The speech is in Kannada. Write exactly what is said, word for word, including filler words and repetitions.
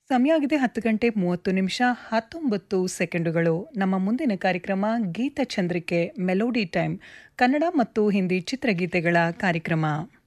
ಸಮಯ ಆಗಿದೆ ಹತ್ತು ಗಂಟೆ ಮೂವತ್ತು ನಿಮಿಷ ಹತ್ತೊಂಬತ್ತು ಸೆಕೆಂಡುಗಳು. ನಮ್ಮ ಮುಂದಿನ ಕಾರ್ಯಕ್ರಮ ಗೀತ ಚಂದ್ರಿಕೆ ಮೆಲೋಡಿ ಟೈಮ್, ಕನ್ನಡ ಮತ್ತು ಹಿಂದಿ ಚಿತ್ರಗೀತೆಗಳ ಕಾರ್ಯಕ್ರಮ.